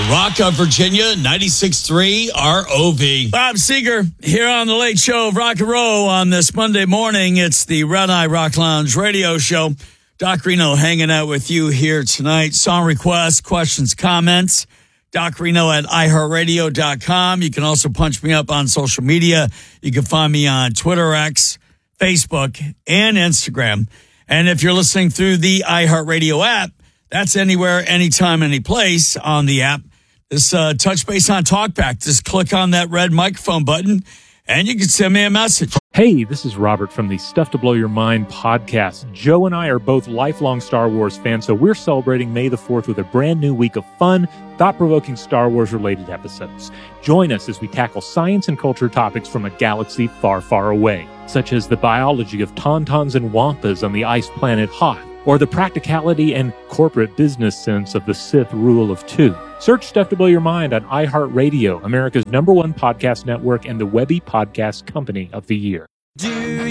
Rock of Virginia, 96.3 ROV. Bob Seger here on the Late Show of Rock and Roll on this Monday morning. It's the Red Eye Rock Lounge radio show. Doc Reno hanging out with you here tonight. Song requests, questions, comments. Doc Reno at iHeartRadio.com. You can also punch me up on social media. You can find me on Twitter, X, Facebook, and Instagram. And if you're listening through the iHeartRadio app, that's anywhere, anytime, any place on the app. Just touch base on TalkBack. Just click on that red microphone button, and you can send me a message. Hey, this is Robert from the Stuff to Blow Your Mind podcast. Joe and I are both lifelong Star Wars fans, so we're celebrating May the 4th with a brand new week of fun, thought-provoking Star Wars-related episodes. Join us as we tackle science and culture topics from a galaxy far, far away, such as the biology of tauntauns and wampas on the ice planet Hoth, or the practicality and corporate business sense of the Sith rule of two. Search Stuff to Blow Your Mind on iHeartRadio, America's #1 podcast network and the Webby Podcast Company of the Year.